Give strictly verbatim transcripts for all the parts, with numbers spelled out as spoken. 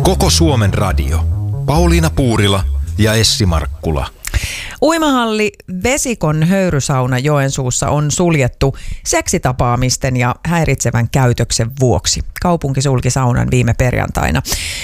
Koko Suomen radio. Pauliina Puurila ja Essi Markkula. Uimahalli Vesikon höyrysauna Joensuussa on suljettu seksitapaamisten ja häiritsevän käytöksen vuoksi. Kaupunki sulki saunan viime perjantaina.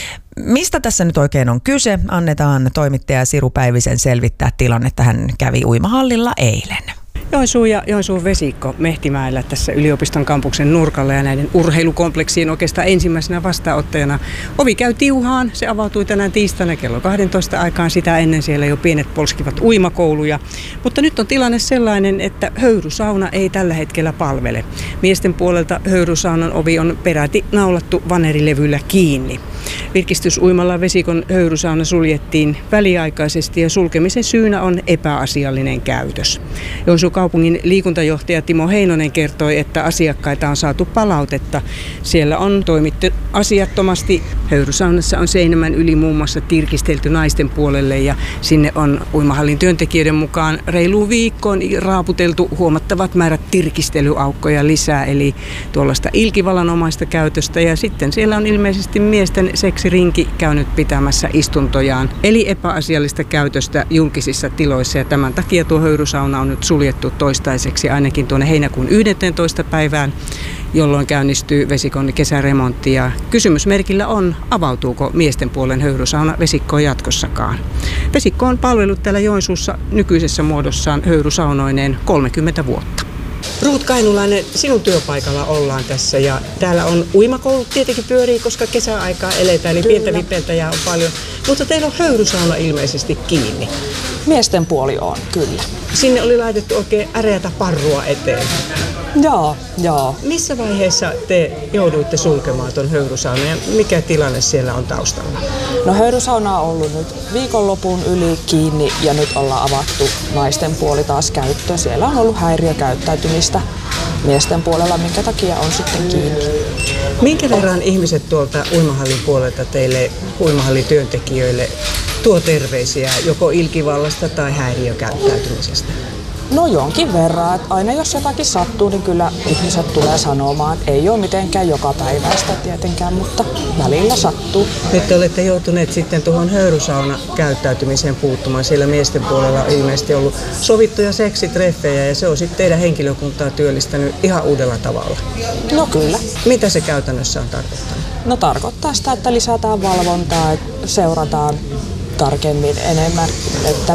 Mistä tässä nyt oikein on kyse? Annetaan toimittaja Siru Päivisen selvittää tilannetta. Hän kävi uimahallilla eilen. Joensuu ja Joensuun Vesikko Mehtimäellä tässä yliopiston kampuksen nurkalla ja näiden urheilukompleksien oikeastaan ensimmäisenä vastaanottajana. Ovi käy tiuhaan, se avautui tänään tiistaina kello kaksitoista aikaan, sitä ennen siellä jo pienet polskivat uimakouluja. Mutta nyt on tilanne sellainen, että höyrysauna ei tällä hetkellä palvele. Miesten puolelta höyrysaunan ovi on peräti naulattu vanerilevyllä kiinni. Virkistysuimalla Vesikon höyrysauna suljettiin väliaikaisesti ja sulkemisen syynä on epäasiallinen käytös. Joensuun kaupungin liikuntajohtaja Timo Heinonen kertoi, että asiakkaita on saatu palautetta. Siellä on toimittu asiattomasti. Höyrysaunassa on seinämän yli muun muassa tirkistelty naisten puolelle ja sinne on uimahallin työntekijöiden mukaan reiluun viikkoon raaputeltu huomattavat määrät tirkistelyaukkoja lisää, eli tuollaista ilkivalanomaista käytöstä. Ja sitten siellä on ilmeisesti miesten seksirinki käynyt pitämässä istuntojaan, eli epäasiallista käytöstä julkisissa tiloissa. Ja tämän takia tuo höyrysauna on nyt suljettu toistaiseksi ainakin tuonne heinäkuun yhdenteentoista päivään, jolloin käynnistyy Vesikon kesäremontti. Ja kysymysmerkillä on, avautuuko miesten puolen höyrysauna Vesikkoon jatkossakaan. Vesikko on palvellut täällä Joensuussa nykyisessä muodossaan höyrysaunoineen kolmekymmentä vuotta. Ruut Kainulainen, sinun työpaikalla ollaan tässä ja täällä on uimakoulut tietenkin pyörii, koska kesäaikaa eletään, niin pientä vipeltäjää on paljon. Mutta teillä on höyrysauna ilmeisesti kiinni. Miesten puoli on, kyllä. Sinne oli laitettu oikein äreätä parrua eteen. Joo, joo. Missä vaiheessa te jouduitte sulkemaan tuon höyrysaunan ja mikä tilanne siellä on taustalla? No höyrysauna on ollut nyt viikonlopun yli kiinni ja nyt ollaan avattu naisten puoli taas käyttöön. Siellä on ollut häiriökäyttäytymistä miesten puolella, minkä takia on sitten kiinni. Minkä verran ihmiset tuolta uimahallin puolelta teille uimahallin työntekijöille tuo terveisiä joko ilkivallasta tai häiriökäyttäytymisestä? No jonkin verran. Että aina jos jotakin sattuu, niin kyllä ihmiset tulee sanomaan. Ei ole mitenkään joka päiväistä tietenkään, mutta välillä sattuu. Nyt te olette joutuneet sitten tuohon höyrysauna käyttäytymiseen puuttumaan. Siellä miesten puolella on ilmeisesti ollut sovittuja seksitreffejä ja se on sitten teidän henkilökuntaa työllistänyt ihan uudella tavalla. No kyllä. Mitä se käytännössä on tarkoittanut? No tarkoittaa sitä, että lisätään valvontaa, että seurataan tarkemmin enemmän, että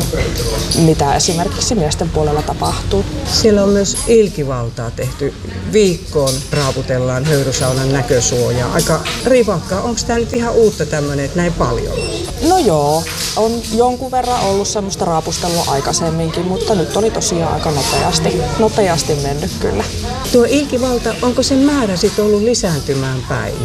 mitä esimerkiksi miesten puolella tapahtuu. Siellä on myös ilkivaltaa tehty. Viikkoon raaputellaan höyrysaunan näkösuojaa. Aika rivakkaa. Onko tämä nyt ihan uutta tämmöinen, että näin paljon? No joo, on jonkun verran ollut semmoista raapustelua aikaisemminkin, mutta nyt oli tosiaan aika nopeasti, nopeasti mennyt kyllä. Tuo ilkivalta, onko sen määrä sitten ollut lisääntymään päin?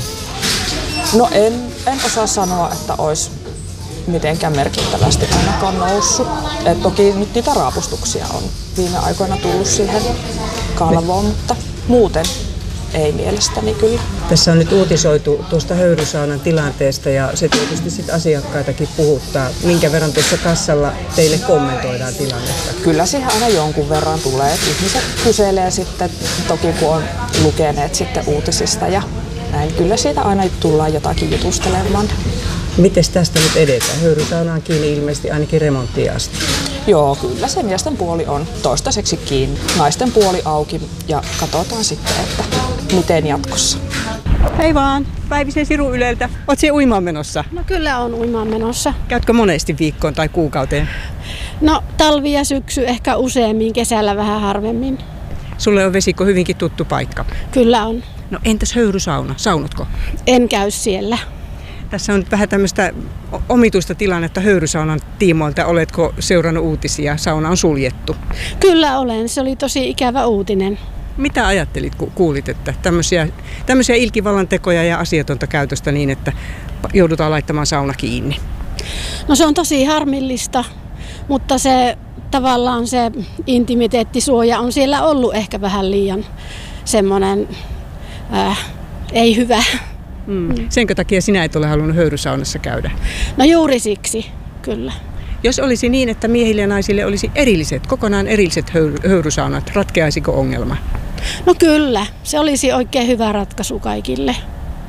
No en, en osaa sanoa, että olisi mitenkään merkittävästi ainakaan noussut. Et toki nyt niitä raapustuksia on viime aikoina tullut siihen kalvoon, mutta muuten ei mielestäni kyllä. Tässä on nyt uutisoitu tuosta höyrysaunan tilanteesta ja se tietysti sit asiakkaitakin puhuttaa. Minkä verran tuossa kassalla teille kommentoidaan tilannetta? Kyllä siihen aina jonkun verran tulee. Ihmiset kyselee sitten, toki kun on lukeneet sitten uutisista ja näin. Kyllä siitä aina tullaan jotakin jutustelemaan. Mites tästä nyt edetään? Höyrysauna on kiinni ilmeisesti ainakin remonttiin asti. Joo, kyllä se miesten puoli on toistaiseksi kiinni. Naisten puoli auki ja katsotaan sitten, että miten jatkossa. Hei vaan, Päivisen Siru Yleltä. Oot siellä uimaan menossa? No kyllä on uimaan menossa. Käytkö monesti viikkoon tai kuukauteen? No talvi ja syksy ehkä useammin, kesällä vähän harvemmin. Sulle on Vesikko hyvinkin tuttu paikka. Kyllä on. No entäs höyrysauna? Saunotko? En käy siellä. Tässä on vähän tämmöistä omituista tilannetta höyrysaunan tiimoilta. Oletko seurannut uutisia? Sauna on suljettu. Kyllä olen. Se oli tosi ikävä uutinen. Mitä ajattelit, kun kuulit, että tämmöisiä, tämmöisiä ilkivallan tekoja ja asiatonta käytöstä niin, että joudutaan laittamaan sauna kiinni? No se on tosi harmillista, mutta se tavallaan se intimiteettisuoja on siellä ollut ehkä vähän liian semmoinen äh, ei hyvä. Mm. Senkö takia sinä et ole halunnut höyrysaunassa käydä? No juuri siksi, kyllä. Jos olisi niin, että miehille ja naisille olisi erilliset, kokonaan erilliset höyry- höyrysaunat, ratkeaisiko ongelma? No kyllä, se olisi oikein hyvä ratkaisu kaikille.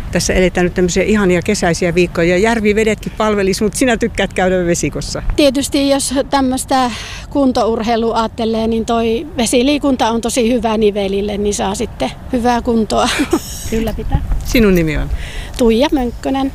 Tässä eletään nyt tämmöisiä ihania kesäisiä viikkoja ja järvivedetkin palvelisi, mutta sinä tykkäät käydä vesikossa. Tietysti jos tämmöistä kuntourheilua ajattelee, niin toi vesiliikunta on tosi hyvä nivelille, niin saa sitten hyvää kuntoa ylläpitää. Sinun nimi on? Tuija Mönkkönen.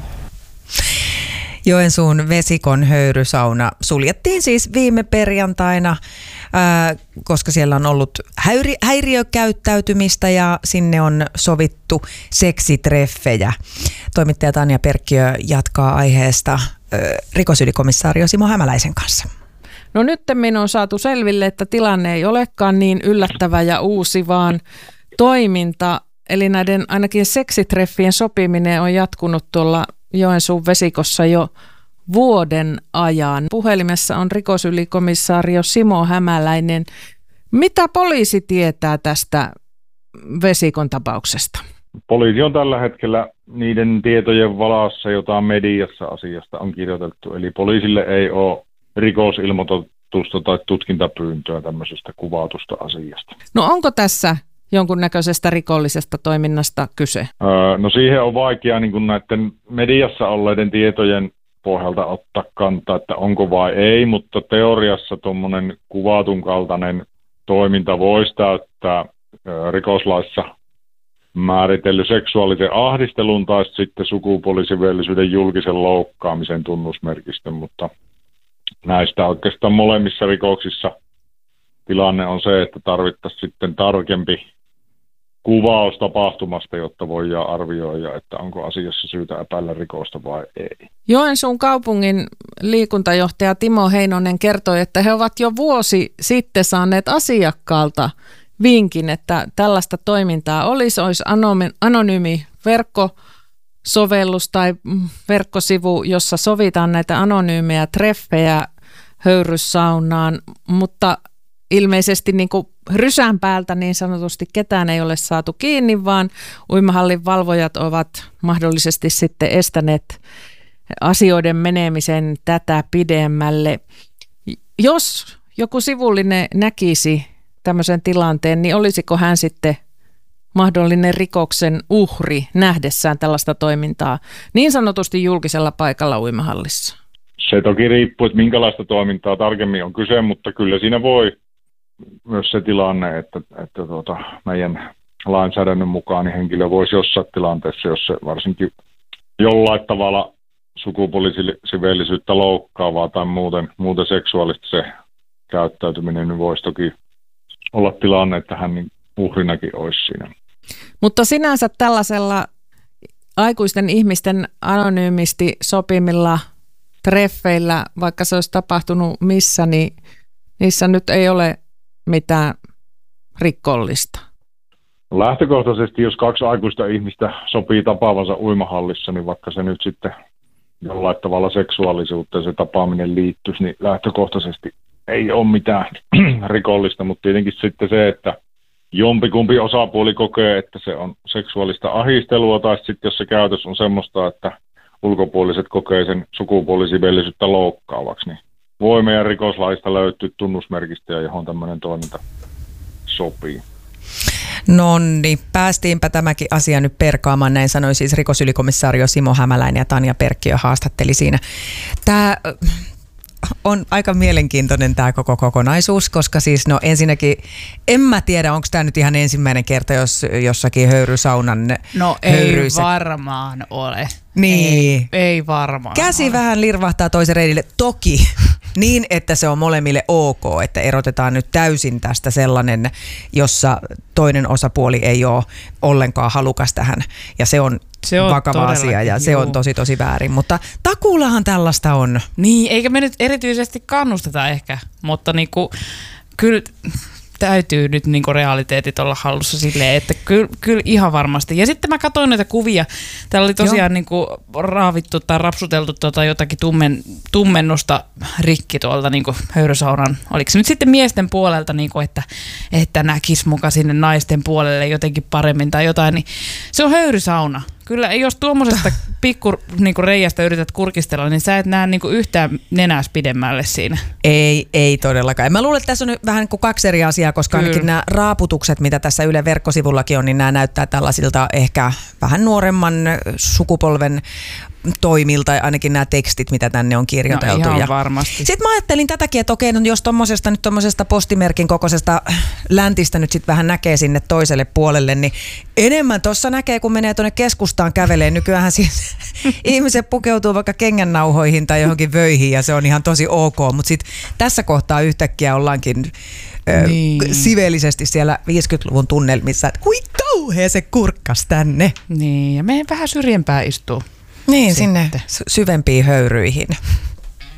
Joensuun Vesikon höyrysauna suljettiin siis viime perjantaina, ää, koska siellä on ollut häiri- häiriökäyttäytymistä ja sinne on sovittu seksitreffejä. Toimittaja Tanja Perkkiö jatkaa aiheesta ää, rikosylikomissaario Simo Hämäläisen kanssa. No nyttemmin on saatu selville, että tilanne ei olekaan niin yllättävä ja uusi, vaan toiminta, eli näiden ainakin seksitreffien sopiminen on jatkunut tuolla Joensuun Vesikossa jo vuoden ajan. Puhelimessa on rikosylikomissaario Simo Hämäläinen. Mitä poliisi tietää tästä Vesikon tapauksesta? Poliisi on tällä hetkellä niiden tietojen valassa, jota mediassa asiasta on kirjoitettu. Eli poliisille ei ole rikosilmoitusta tai tutkintapyyntöä tämmöisestä kuvatusta asiasta. No onko tässä jonkunnäköisestä rikollisesta toiminnasta kyse? Öö, no siihen on vaikea niin kuin näiden mediassa olleiden tietojen pohjalta ottaa kantaa, että onko vai ei, mutta teoriassa tuommoinen kuvatun kaltainen toiminta voisi täyttää öö, rikoslaissa määritellyt seksuaalisen ahdistelun tai sitten sukupuolisiveellisyyden julkisen loukkaamisen tunnusmerkistön, mutta näistä oikeastaan molemmissa rikoksissa tilanne on se, että tarvittaisiin sitten tarkempi kuvaus tapahtumasta, jotta voidaan arvioida, että onko asiassa syytä epäillä rikosta vai ei. Joensuun kaupungin liikuntajohtaja Timo Heinonen kertoi, että he ovat jo vuosi sitten saaneet asiakkaalta vinkin, että tällaista toimintaa olisi, olisi anonyymi verkkosovellus tai verkkosivu, jossa sovitaan näitä anonyymejä treffejä höyryssaunaan, mutta ilmeisesti niin kuin rysän päältä niin sanotusti ketään ei ole saatu kiinni, vaan uimahallin valvojat ovat mahdollisesti sitten estäneet asioiden menemisen tätä pidemmälle. Jos joku sivullinen näkisi tämmöisen tilanteen, niin olisiko hän sitten mahdollinen rikoksen uhri nähdessään tällaista toimintaa niin sanotusti julkisella paikalla uimahallissa? Se toki riippuu, että minkälaista toimintaa tarkemmin on kyse, mutta kyllä siinä voi myös se tilanne, että, että tuota, meidän lainsäädännön mukaan niin henkilö voisi jossain tilanteessa, jos se varsinkin jollain tavalla sukupuolisiveellisyyttä loukkaavaa tai muuten, muuten seksuaalista se käyttäytyminen, niin voisi toki olla tilanne, että hän niin uhrinakin olisi siinä. Mutta sinänsä tällaisella aikuisten ihmisten anonyymisti sopimilla treffeillä, vaikka se olisi tapahtunut missä, niin niissä nyt ei ole mitään rikollista. Lähtökohtaisesti, jos kaksi aikuista ihmistä sopii tapaavansa uimahallissa, niin vaikka se nyt sitten jollain tavalla seksuaalisuuteen se tapaaminen liittyisi, niin lähtökohtaisesti ei ole mitään rikollista, mutta tietenkin sitten se, että jompikumpi osapuoli kokee, että se on seksuaalista ahdistelua, tai sitten jos se käytös on semmoista, että ulkopuoliset kokee sen sukupuolisiveellisyyttä loukkaavaksi, niin voi meidän rikoslaista löytyy tunnusmerkistöjä, johon tämmöinen toiminta sopii. No niin, päästiinpä tämäkin asia nyt perkaamaan, näin sanoi siis rikosylikomissaario Simo Hämäläinen ja Tanja Perkkiö haastatteli siinä. Tämä on aika mielenkiintoinen tämä koko kokonaisuus, koska siis no ensinnäkin, en mä tiedä, onko tämä nyt ihan ensimmäinen kerta, jos jossakin höyrysaunan No höyryiset... ei varmaan ole. Niin. Ei, ei varmaan Käsi ole. vähän lirvahtaa toisen reidille, toki niin, että se on molemmille ok, että erotetaan nyt täysin tästä sellainen, jossa toinen osapuoli ei ole ollenkaan halukas tähän, ja se on, se on vakava asia, ja juu. Se on tosi tosi väärin, mutta takuullahan tällaista on. Niin, eikä me nyt erityisesti kannusteta ehkä, mutta niinku, kyllä täytyy nyt niinku realiteetit olla hallussa silleen, että kyllä, kyllä ihan varmasti. Ja sitten mä katsoin näitä kuvia. Täällä oli tosiaan niinku raavittu tai rapsuteltu tota jotakin tummen, tummennusta rikki tuolta niinku höyrysaunan. Oliko se nyt sitten miesten puolelta, niinku, että, että näkisi muka sinne naisten puolelle jotenkin paremmin tai jotain. Niin se on höyrysauna. Kyllä jos tuommoisesta pikku niinku reiästä yrität kurkistella, niin sä et näe niinku yhtään nenäs pidemmälle siinä. Ei, ei todellakaan. Mä luulen, että tässä on nyt vähän kuin kaksi eri asiaa, koska Kyllä. ainakin nämä raaputukset, mitä tässä Yle verkkosivullakin on, niin nämä näyttää tällaisilta ehkä vähän nuoremman sukupolven toimilta, ainakin nämä tekstit, mitä tänne on kirjoiteltu. No ihan ja varmasti. sitten mä ajattelin tätäkin, että okei, no jos tommosesta nyt tommosesta postimerkin kokoisesta läntistä nyt sitten vähän näkee sinne toiselle puolelle, niin enemmän tuossa näkee, kun menee tuonne keskustaan kävelee. Nykyäänhän siis ihmiset pukeutuu vaikka kengännauhoihin tai johonkin vöihin ja se on ihan tosi ok, mutta sitten tässä kohtaa yhtäkkiä ollaankin niin. ö, siveellisesti siellä viisikymmentäluvun tunnelmissa, että kui kauhea se kurkkas tänne. Niin, ja meidän vähän syrjempää istuu. Niin, Sitten. sinne syvempiin höyryihin.